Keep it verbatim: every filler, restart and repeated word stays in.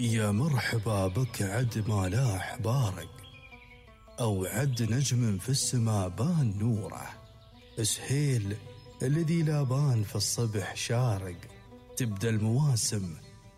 يا مرحبا بك عد ما لاح بارق، أو عد نجم في السماء بان نوره، سهيل الذي لا بان في الصبح شارق. تبدأ المواسم